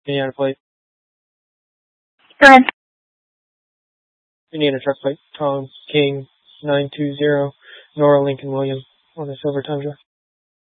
Indiana plate. Go ahead. Indiana truck plate. Tom King 920 Nora Lincoln William on the silver Tundra.